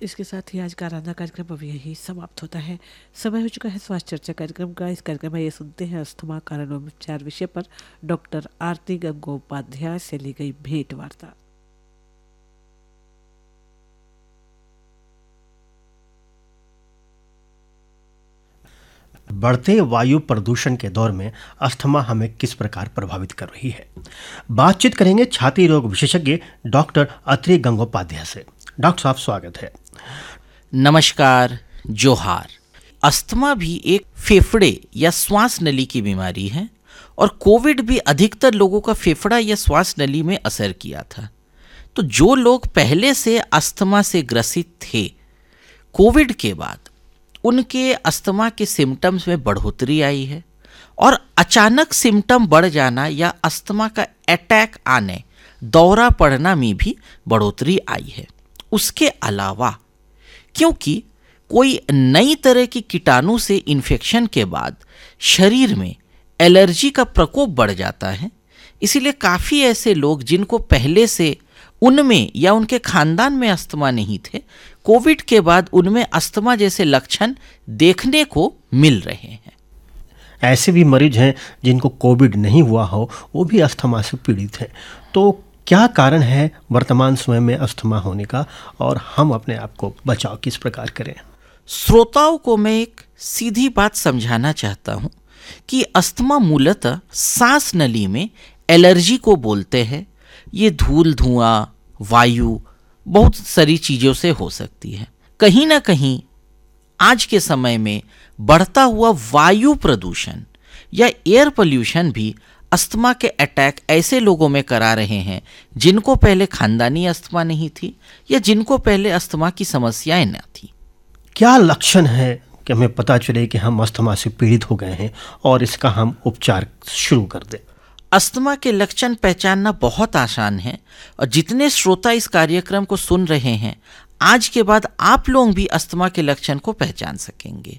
इसके साथ ही आज का राधा कार्यक्रम अब यही समाप्त होता है। समय हो चुका है स्वास्थ्य चर्चा कार्यक्रम का। इस कार्यक्रम में ये सुनते हैं अस्थमा कारण एवं उपचार विषय पर डॉक्टर आरती गंगोपाध्याय से ली गई भेंट वार्ता। बढ़ते वायु प्रदूषण के दौर में अस्थमा हमें किस प्रकार प्रभावित कर रही है, बातचीत करेंगे छाती रोग विशेषज्ञ डॉक्टर अत्रि गंगोपाध्याय से। डॉक्टर साहब स्वागत है। नमस्कार, जोहार। अस्थमा भी एक फेफड़े या श्वास नली की बीमारी है और कोविड भी अधिकतर लोगों का फेफड़ा या श्वास नली में असर किया था। तो जो लोग पहले से अस्थमा से ग्रसित थे, कोविड के बाद उनके अस्थमा के सिम्टम्स में बढ़ोतरी आई है और अचानक सिम्टम बढ़ जाना या अस्थमा का अटैक आने, दौरा पड़ना में भी बढ़ोतरी आई है। उसके अलावा क्योंकि कोई नई तरह की कीटाणु से इन्फेक्शन के बाद शरीर में एलर्जी का प्रकोप बढ़ जाता है, इसीलिए काफ़ी ऐसे लोग जिनको पहले से उनमें या उनके खानदान में अस्थमा नहीं थे, कोविड के बाद उनमें अस्थमा जैसे लक्षण देखने को मिल रहे हैं। ऐसे भी मरीज हैं जिनको कोविड नहीं हुआ हो, वो भी अस्थमा से पीड़ित हैं। तो क्या कारण है वर्तमान समय में अस्थमा होने का और हम अपने आप को बचाव किस प्रकार करें? श्रोताओं को मैं एक सीधी बात समझाना चाहता हूं कि अस्थमा मूलतः सांस नली में एलर्जी को बोलते हैं। ये धूल, धुआं, वायु, बहुत सारी चीज़ों से हो सकती है। कहीं ना कहीं आज के समय में बढ़ता हुआ वायु प्रदूषण या एयर पोल्यूशन भी अस्थमा के अटैक ऐसे लोगों में करा रहे हैं जिनको पहले खानदानी अस्थमा नहीं थी या जिनको पहले अस्थमा की समस्याएं न थी। क्या लक्षण है कि हमें पता चले कि हम अस्थमा से पीड़ित हो गए हैं और इसका हम उपचार शुरू कर दें? अस्थमा के लक्षण पहचानना बहुत आसान है और जितने श्रोता इस कार्यक्रम को सुन रहे हैं, आज के बाद आप लोग भी अस्थमा के लक्षण को पहचान सकेंगे।